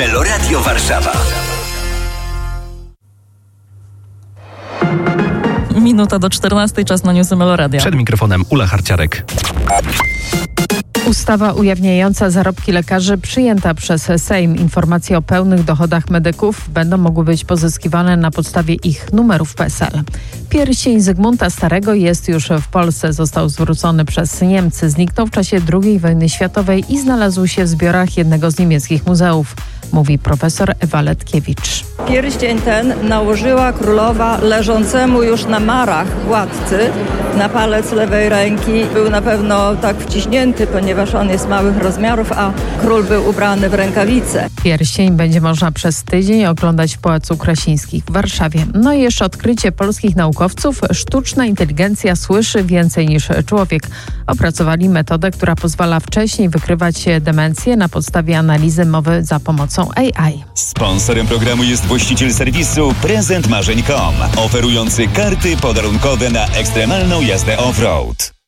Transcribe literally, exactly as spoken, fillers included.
Meloradio Warszawa. Minuta do czternastej, czas na newsy Meloradia. Przed mikrofonem Ula Harciarek. Ustawa ujawniająca zarobki lekarzy przyjęta przez Sejm. Informacje o pełnych dochodach medyków będą mogły być pozyskiwane na podstawie ich numerów P E S E L. Pierścień Zygmunta Starego jest już w Polsce. Został zwrócony przez Niemcy. Zniknął w czasie drugiej wojny światowej i znalazł się w zbiorach jednego z niemieckich muzeów, mówi profesor Ewa Letkiewicz. Pierścień ten nałożyła królowa leżącemu już na marach władcy na palec lewej ręki. Był na pewno tak wciśnięty, ponieważ on jest małych rozmiarów, a król był ubrany w rękawice. Pierścień będzie można przez tydzień oglądać w Pałacu Krasińskich w Warszawie. No i jeszcze odkrycie polskich naukowców. Sztuczna inteligencja słyszy więcej niż człowiek. Opracowali metodę, która pozwala wcześniej wykrywać demencję na podstawie analizy mowy za pomocą A I. Sponsorem programu jest właściciel serwisu prezent marzeń kropka com, oferujący karty podarunkowe na ekstremalną jazdę off-road.